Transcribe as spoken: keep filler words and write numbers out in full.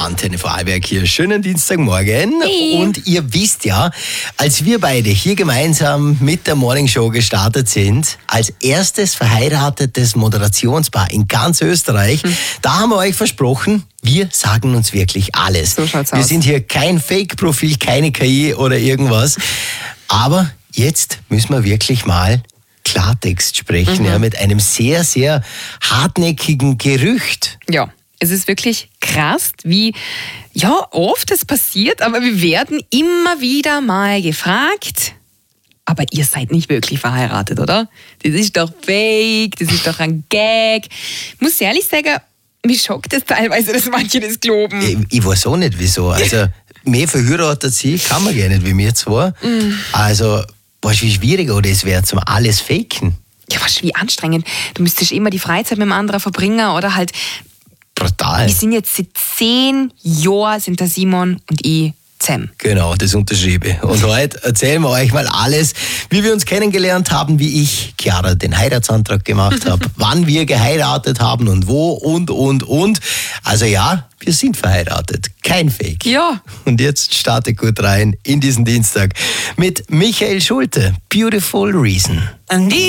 Antenne Vorarlberg hier. Schönen Dienstagmorgen. Hey. Und ihr wisst ja, als wir beide hier gemeinsam mit der Morningshow gestartet sind, als erstes verheiratetes Moderationspaar in ganz Österreich, hm. da haben wir euch versprochen, wir sagen uns wirklich alles. So schaut's wir aus. sind hier kein Fake-Profil, keine K I oder irgendwas. Aber jetzt müssen wir wirklich mal Klartext sprechen, Mhm. ja, mit einem sehr, sehr hartnäckigen Gerücht. Ja, es ist wirklich krass, wie ja, oft es passiert, aber wir werden immer wieder mal gefragt, aber ihr seid nicht wirklich verheiratet, oder? Das ist doch fake, das ist doch ein Gag. Ich muss ehrlich sagen, mich schockt es teilweise, dass manche das glauben. Ich, ich weiß auch nicht, wieso. Also, mehr verheiratet sie kann man gar nicht wie wir zwei. Mhm. Also, weißt du, wie schwierig das wäre, zum alles faken? Ja, was wie anstrengend. Du müsstest immer die Freizeit mit dem anderen verbringen oder halt. Brutal. Wir sind jetzt seit zehn Jahren, sind der Simon und ich zusammen. Genau, das unterschriebe. Und heute erzählen wir euch mal alles, wie wir uns kennengelernt haben, wie ich Chiara den Heiratsantrag gemacht habe, wann wir geheiratet haben und wo und, und, und. Also ja, wir sind verheiratet. Kein Fake. Ja. Und jetzt starte gut rein in diesen Dienstag mit Michael Schulte. Beautiful Reason. I need